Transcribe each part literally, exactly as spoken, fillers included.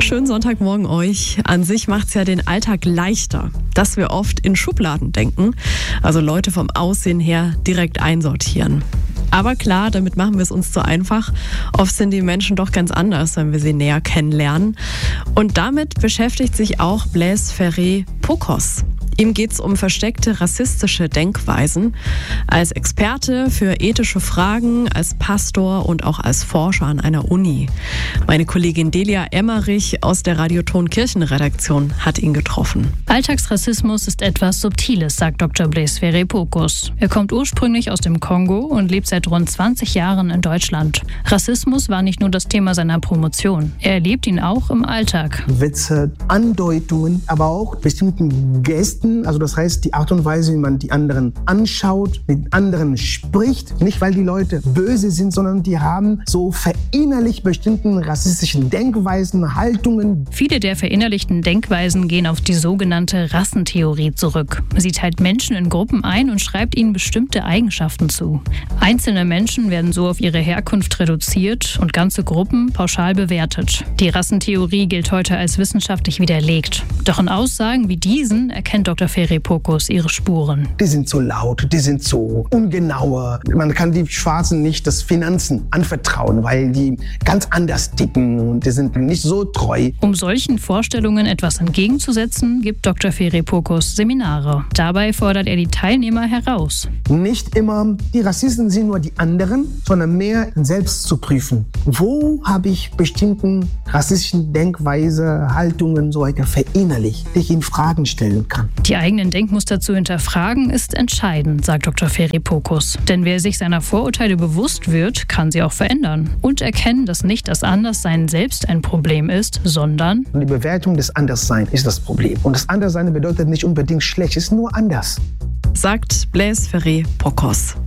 Schönen Sonntagmorgen euch. An sich macht es ja den Alltag leichter, dass wir oft in Schubladen denken, also Leute vom Aussehen her direkt einsortieren. Aber klar, damit machen wir es uns zu einfach. Oft sind die Menschen doch ganz anders, wenn wir sie näher kennenlernen. Und damit beschäftigt sich auch Blaise Ferré-Pokos. Ihm geht es um versteckte rassistische Denkweisen. Als Experte für ethische Fragen, als Pastor und auch als Forscher an einer Uni. Meine Kollegin Delia Emmerich aus der Radioton Kirchenredaktion hat ihn getroffen. Alltagsrassismus ist etwas Subtiles, sagt Doktor Blaise Ferré-Pokos. Er kommt ursprünglich aus dem Kongo und lebt seit rund zwanzig Jahren in Deutschland. Rassismus war nicht nur das Thema seiner Promotion. Er erlebt ihn auch im Alltag. Witze, Andeutungen, aber auch bestimmten Gesten. Also das heißt, die Art und Weise, wie man die anderen anschaut, mit anderen spricht. Nicht, weil die Leute böse sind, sondern die haben so verinnerlicht bestimmten rassistischen Denkweisen, Haltungen. Viele der verinnerlichten Denkweisen gehen auf die sogenannte Rassentheorie zurück. Sie teilt Menschen in Gruppen ein und schreibt ihnen bestimmte Eigenschaften zu. Einzelne Menschen werden so auf ihre Herkunft reduziert und ganze Gruppen pauschal bewertet. Die Rassentheorie gilt heute als wissenschaftlich widerlegt. Doch in Aussagen wie diesen erkennt Doktor Ferré-Pokos ihre Spuren. Die sind so laut, die sind so ungenauer. Man kann die Schwarzen nicht das Finanzen anvertrauen, weil die ganz anders ticken und die sind nicht so treu. Um solchen Vorstellungen etwas entgegenzusetzen, gibt Doktor Ferré-Pokos Seminare. Dabei fordert er die Teilnehmer heraus. Nicht immer die Rassisten sind nur die anderen, sondern mehr selbst zu prüfen. Wo habe ich bestimmten rassistischen Denkweise, Haltungen so weiter verinnerlicht, die ich in Fragen stellen kann. Die eigenen Denkmuster zu hinterfragen ist entscheidend, sagt Doktor Ferré-Pokos. Denn wer sich seiner Vorurteile bewusst wird, kann sie auch verändern. Und erkennen, dass nicht das Anderssein selbst ein Problem ist, sondern die Bewertung des Andersseins ist das Problem. Und das Anderssein bedeutet nicht unbedingt schlecht, es ist nur anders. Sagt Blaise Ferré-Pokos.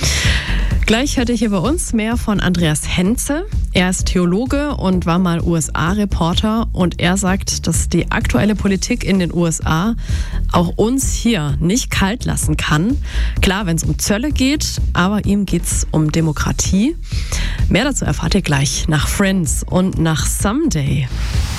Gleich hört ihr hier bei uns mehr von Andreas Henze. Er ist Theologe und war mal U S A-Reporter und er sagt, dass die aktuelle Politik in den U S A auch uns hier nicht kalt lassen kann. Klar, wenn es um Zölle geht, aber ihm geht es um Demokratie. Mehr dazu erfahrt ihr gleich nach Friends und nach Someday.